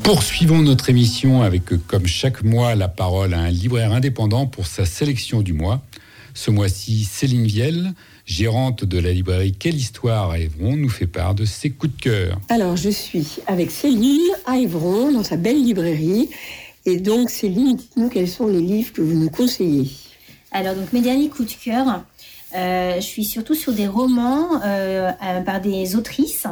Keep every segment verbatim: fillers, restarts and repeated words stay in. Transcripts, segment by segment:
Poursuivons notre émission avec, comme chaque mois, la parole à un libraire indépendant pour sa sélection du mois. Ce mois-ci, Céline Vielle, gérante de la librairie Quelle Histoire à Évron, nous fait part de ses coups de cœur. Alors, je suis avec Céline à Évron, dans sa belle librairie. Et donc, Céline, dites-nous quels sont les livres que vous nous conseillez. Alors, donc, mes derniers coups de cœur, euh, je suis surtout sur des romans euh, euh, par des autrices,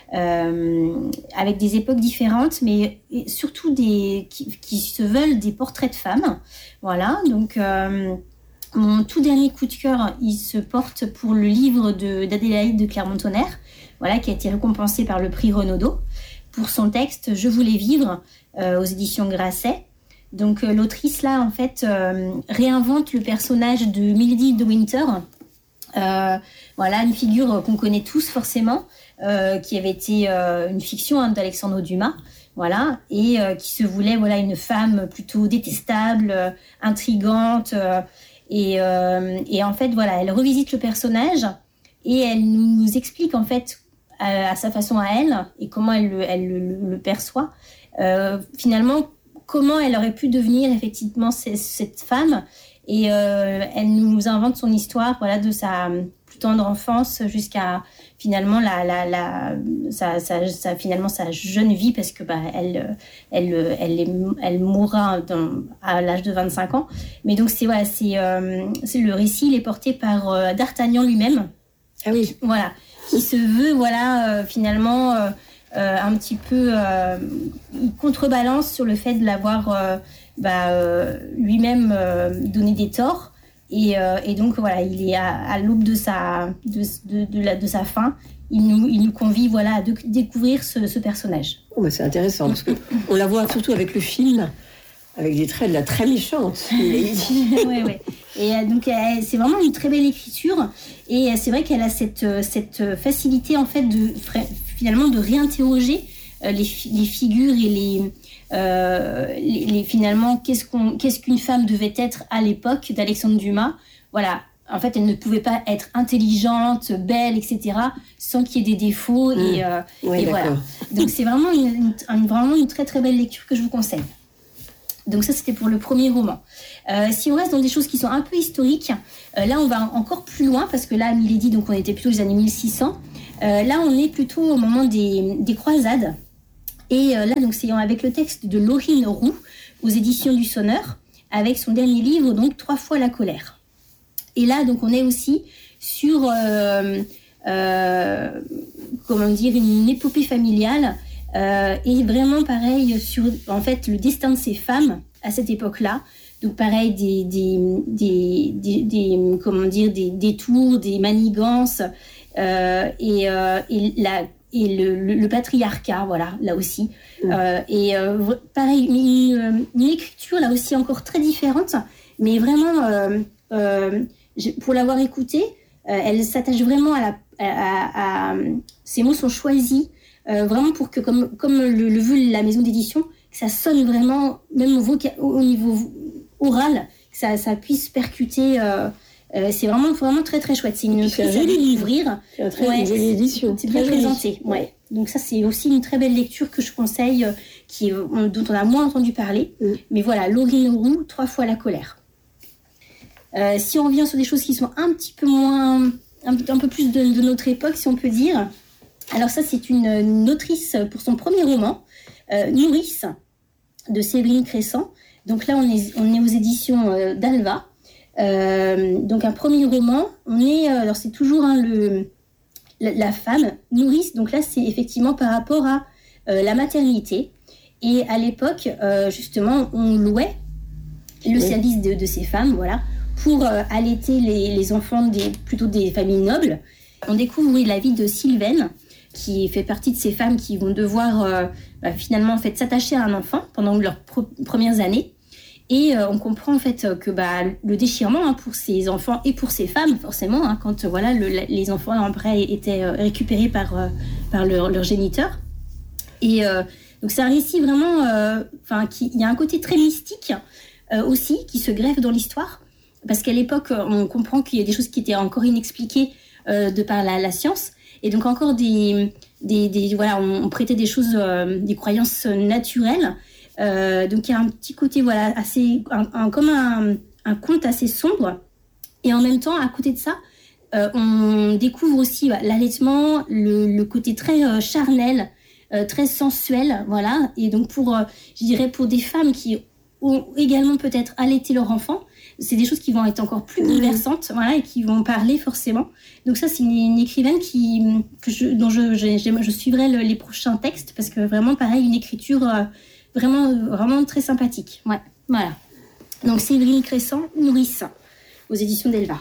euh, avec des époques différentes, mais surtout des, qui, qui se veulent des portraits de femmes. Voilà, donc... Euh, Mon tout dernier coup de cœur, il se porte pour le livre de, d'Adélaïde de Clermont-Tonnerre, voilà, qui a été récompensé par le prix Renaudot, pour son texte « Je voulais vivre euh, » aux éditions Grasset. Donc euh, l'autrice, là, en fait, euh, réinvente le personnage de Milady de Winter, euh, voilà, une figure qu'on connaît tous forcément, euh, qui avait été euh, une fiction hein, d'Alexandre Dumas, voilà, et euh, qui se voulait voilà, une femme plutôt détestable, euh, intrigante, euh, Et, euh, et en fait, voilà, elle revisite le personnage et elle nous explique en fait à, à sa façon à elle et comment elle, le, elle le, le perçoit. Euh, finalement, comment elle aurait pu devenir effectivement c- cette femme. Et euh, elle nous invente son histoire, voilà, de sa plus tendre enfance jusqu'à finalement la, la, la, sa, sa, sa, finalement sa jeune vie, parce que bah, elle, elle, elle, elle, elle mourra dans, à l'âge de vingt-cinq ans. Mais donc c'est, voilà, c'est, euh, c'est le récit, il est porté par euh, D'Artagnan lui-même. Ah oui. Voilà, qui se veut voilà euh, finalement euh, euh, un petit peu euh, il contrebalance sur le fait de l'avoir euh, bah, euh, lui-même euh, donné des torts. Et, euh, et donc voilà, il est à, à l'aube de sa, de, de, de, la, de sa fin. Il nous, il nous convie voilà, à de, découvrir ce, ce personnage. Oh, bah c'est intéressant, parce qu'on la voit surtout avec le film, avec des traits de la très méchante. Oui, oui. Et euh, donc, euh, c'est vraiment une très belle écriture. Et euh, c'est vrai qu'elle a cette, euh, cette facilité, en fait, de, finalement, de réinterroger euh, les, les figures et les... Euh, les, les, finalement, qu'est-ce, qu'on, qu'est-ce qu'une femme devait être à l'époque d'Alexandre Dumas. Voilà, en fait, elle ne pouvait pas être intelligente, belle, et cetera, sans qu'il y ait des défauts. Mmh. Et, euh, ouais, et voilà. Donc, c'est vraiment une, une, vraiment une très, très belle lecture que je vous conseille. Donc ça, c'était pour le premier roman. Euh, si on reste dans des choses qui sont un peu historiques, euh, là, on va encore plus loin, parce que là, Milady, donc on était plutôt aux années mille six cents. Euh, là, on est plutôt au moment des, des croisades. Et euh, là, donc, c'est avec le texte de Laurine Roux, aux éditions du Sonneur, avec son dernier livre, donc, Trois fois la colère. Et là, donc, on est aussi sur, euh, euh, comment dire, une épopée familiale, euh, et vraiment, pareil, sur, en fait, le destin de ces femmes à cette époque-là. Donc, pareil, des, des, des, des, des comment dire, des détours, des manigances, euh, et, euh, et la... et le, le, le patriarcat, voilà, là aussi. Mmh. Euh, et euh, pareil, une, une écriture, là aussi, encore très différente, mais vraiment, euh, euh, pour l'avoir écoutée, euh, elle s'attache vraiment à la... À, à, à, ces mots sont choisis, euh, vraiment pour que, comme, comme le, le veut la maison d'édition, que ça sonne vraiment, même au, voca- au niveau oral, que ça, ça puisse percuter... Euh, Euh, c'est vraiment, vraiment très très chouette. C'est une très joli livre. C'est une très ouais, jolie édition. C'est bien présenté. Ouais. Donc ça, c'est aussi une très belle lecture que je conseille, euh, qui, euh, dont on a moins entendu parler. Mm. Mais voilà, Laurine Roux, Trois fois la colère. Euh, si on revient sur des choses qui sont un petit peu moins, un, un peu plus de, de notre époque, si on peut dire. Alors ça, c'est une, une autrice pour son premier roman, euh, Nourrice, de Séverine Crescent. Donc là, on est, on est aux éditions euh, d'Alva. Euh, donc un premier roman, on est, euh, alors c'est toujours hein, le, la, la femme nourrice, donc là c'est effectivement par rapport à euh, la maternité, et à l'époque euh, justement on louait le oui. service de, de ces femmes, voilà, pour euh, allaiter les, les enfants des, plutôt des familles nobles. On découvre oui, la vie de Sylvaine, qui fait partie de ces femmes qui vont devoir euh, bah, finalement en fait, s'attacher à un enfant pendant leurs pro- premières années. Et euh, on comprend en fait que bah, le déchirement hein, pour ces enfants et pour ces femmes, forcément, hein, quand voilà, le, les enfants après étaient euh, récupérés par, euh, par leur, leur géniteur. Et euh, donc c'est un récit vraiment... Enfin, il y a un côté très mystique euh, aussi qui se greffe dans l'histoire. Parce qu'à l'époque, on comprend qu'il y a des choses qui étaient encore inexpliquées euh, de par la, la science. Et donc encore des, des, des voilà, on, on prêtait des choses, euh, des croyances naturelles. Euh, donc il y a un petit côté voilà assez, un, un, comme un, un conte assez sombre. Et en même temps, à côté de ça, euh, on découvre aussi bah, l'allaitement, le, le côté très euh, charnel, euh, très sensuel, voilà. Et donc pour, euh, je dirais pour des femmes qui ont également peut-être allaité leur enfant, c'est des choses qui vont être encore plus bouleversantes, mmh. voilà, et qui vont parler forcément. Donc ça, c'est une, une écrivaine qui, que je, dont je, je, je, je suivrai le, les prochains textes parce que vraiment, pareil, une écriture euh, vraiment, vraiment très sympathique. Ouais, voilà. Donc Séverine Crescent, Nourrice, aux éditions Delva.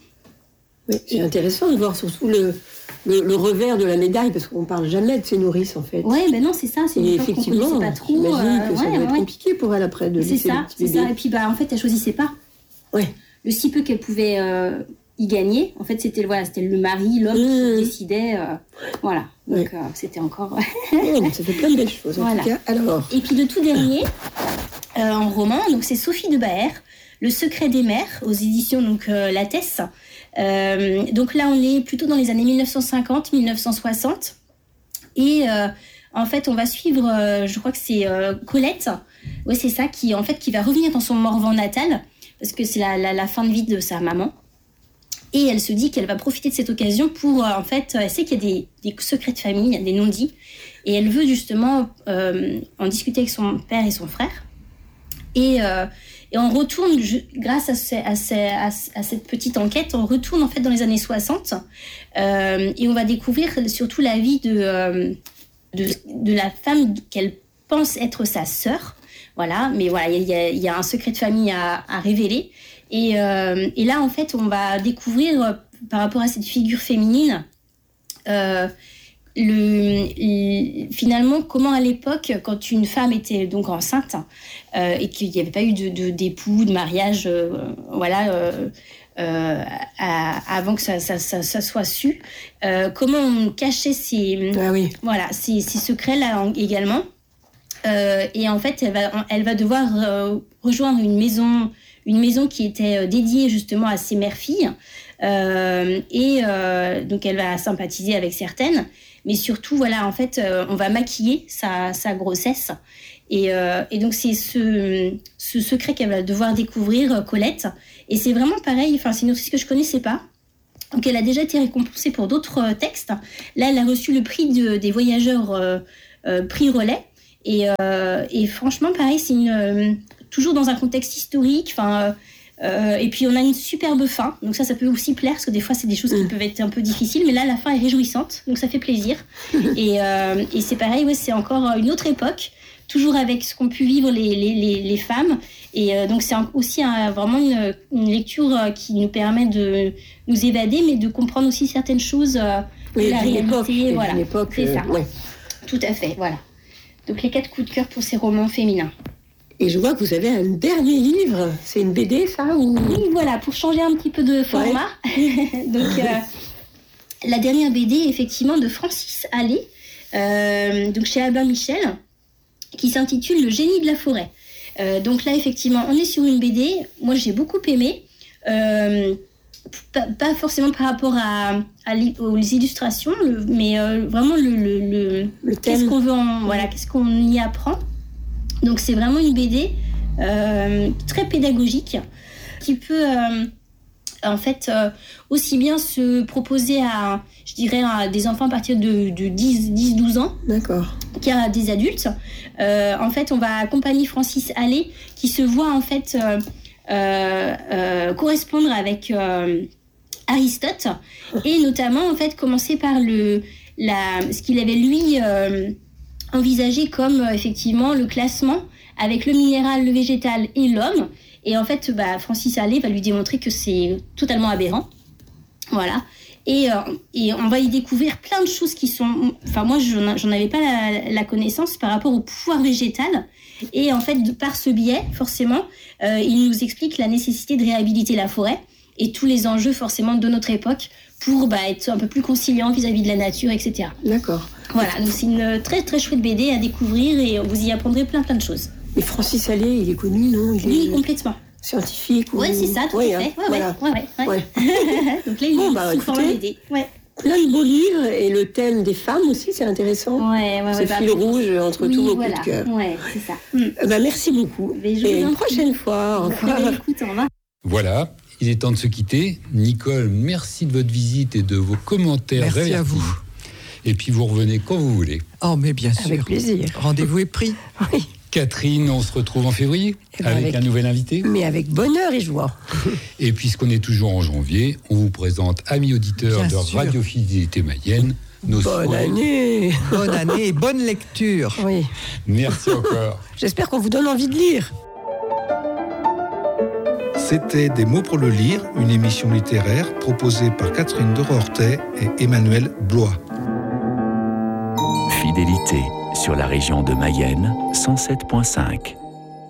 Oui, c'est intéressant de voir surtout le, le, le revers de la médaille, parce qu'on ne parle jamais de ces nourrices, en fait. Oui, ben non, c'est ça. C'est et effectivement, qu'on pas trop. J'imagine euh, que ça ouais, doit être ouais. compliqué pour elle après de c'est laisser ça, le petit c'est bébé. ça. Et puis, bah, en fait, elle choisissait pas. Ouais. Le si peu qu'elle pouvait euh, y gagner, en fait, c'était, voilà, c'était le mari, l'homme mmh. qui décidait. Euh, voilà. Donc, ouais. euh, c'était encore... ouais, ça fait plein de belles choses, en voilà. tout cas. Alors... Et puis, le tout dernier, euh, en roman, donc c'est Sophie de Baer, Le secret des mers, aux éditions donc euh, Lattès. Euh, donc là, on est plutôt dans les années dix-neuf cent cinquante dix-neuf cent soixante. Et euh, en fait, on va suivre, euh, je crois que c'est euh, Colette, ouais, c'est ça, qui, en fait, qui va revenir dans son Morvan natal, parce que c'est la, la, la fin de vie de sa maman. Et elle se dit qu'elle va profiter de cette occasion pour, euh, en fait, elle sait qu'il y a des, des secrets de famille, des non-dits. Et elle veut justement euh, en discuter avec son père et son frère. Et... Euh, Et on retourne, grâce à, ce, à, ce, à cette petite enquête, on retourne en fait dans les années soixante euh, et on va découvrir surtout la vie de, euh, de, de la femme qu'elle pense être sa sœur. Voilà, mais voilà, il y a, y a un secret de famille à, à révéler. Et, euh, et là, en fait, on va découvrir, euh, par rapport à cette figure féminine, euh, Le, le, finalement, comment à l'époque, quand une femme était donc enceinte euh, et qu'il n'y avait pas eu de, de, d'époux, de mariage, euh, voilà, euh, euh, à, avant que ça, ça, ça, ça soit su, euh, comment on cachait ces, ah oui. voilà, ces, ces secrets-là également. Euh, et en fait, elle va, elle va devoir euh, rejoindre une maison, une maison qui était dédiée justement à ses mères-filles. Euh, et euh, donc, elle va sympathiser avec certaines. Mais surtout, voilà, en fait, euh, on va maquiller sa, sa grossesse. Et, euh, et donc, c'est ce, ce secret qu'elle va devoir découvrir, Colette. Et c'est vraiment pareil, enfin, c'est une autrice que je ne connaissais pas. Donc, elle a déjà été récompensée pour d'autres textes. Là, elle a reçu le prix de, des voyageurs, euh, euh, prix Relais. Et, euh, et franchement, pareil, c'est une, euh, toujours dans un contexte historique. Enfin... Euh, et puis on a une superbe fin, donc ça, ça peut aussi plaire, parce que des fois c'est des choses qui mmh. peuvent être un peu difficiles, mais là la fin est réjouissante, donc ça fait plaisir. et, euh, et c'est pareil, ouais, c'est encore une autre époque, toujours avec ce qu'ont pu vivre les, les, les, les femmes, et euh, donc c'est aussi un, vraiment une, une lecture qui nous permet de nous évader, mais de comprendre aussi certaines choses euh, oui, de la réalité. Voilà, époque, c'est euh, ça. Ouais. Tout à fait, voilà. Donc les quatre coups de cœur pour ces romans féminins. Et je vois que vous avez un dernier livre. C'est une B D, ça ou... Oui, voilà, pour changer un petit peu de format. Ouais. Donc, euh, la dernière B D, effectivement, de Francis Allais, euh, donc chez Albin Michel, qui s'intitule Le génie de la forêt. Euh, donc là, effectivement, on est sur une B D. Moi, j'ai beaucoup aimé. Euh, pas, pas forcément par rapport à, à aux illustrations, mais euh, vraiment le, le, le, le thème. Qu'est-ce qu'on veut en, voilà, qu'est-ce qu'on y apprend. Donc c'est vraiment une B D euh, très pédagogique qui peut euh, en fait euh, aussi bien se proposer à, je dirais, à des enfants à partir de, de dix douze ans. D'accord. Qu'à des adultes. Euh, en fait, on va accompagner Francis Allais qui se voit en fait euh, euh, euh, correspondre avec euh, Aristote et notamment en fait commencer par le, la, ce qu'il avait lui... Euh, envisagé comme euh, effectivement le classement avec le minéral, le végétal et l'homme. Et en fait, bah, Francis Allais va lui démontrer que c'est totalement aberrant. Voilà. Et, euh, et on va y découvrir plein de choses qui sont... Enfin, moi, j'en, j'en avais pas la, la connaissance par rapport au pouvoir végétal. Et en fait, de, par ce biais, forcément, euh, il nous explique la nécessité de réhabiliter la forêt et tous les enjeux, forcément, de notre époque pour bah, être un peu plus conciliant vis-à-vis de la nature, et cetera. D'accord. Voilà, donc c'est une très très chouette B D à découvrir et vous y apprendrez plein plein de choses. Et Francis Allais, il est connu, non? Il Oui, est complètement. Scientifique ou... Oui, c'est ça, tout ouais, à fait. Hein, ouais, voilà. ouais, ouais, ouais. ouais. Donc là, il bon, est bah, sous forme écoutez, B D. Ouais. plein de beaux livres et le thème des femmes aussi, c'est intéressant. Ouais, ouais, Ce ouais, fil bah, rouge entre oui, tous vos voilà. coups de cœur. Ouais, c'est ça. Mm. Euh, bah, merci beaucoup. Mais je Et vous en une prie. prochaine fois. Au revoir. Bah, écoute, au revoir. Voilà, il est temps de se quitter. Nicole, merci de votre visite et de vos commentaires. Merci avertis. à vous. Et puis vous revenez quand vous voulez. Oh, mais bien sûr. Avec plaisir. Rendez-vous est pris. Oui, Catherine, on se retrouve en février Eh ben, avec, avec- un nouvel invité. mais avec bonheur et joie. Et puisqu'on est toujours en janvier, on vous présente, amis auditeurs Bien de sûr. Radio Fidélité Mayenne, nos Bonne souhaits. année. Bonne année et bonne lecture. Oui, Merci encore. j'espère qu'on vous donne envie de lire. C'était Des mots pour le lire, une émission littéraire proposée par Catherine de Rortet et Emmanuel Blois. Fidélité sur la région de Mayenne, cent sept virgule cinq.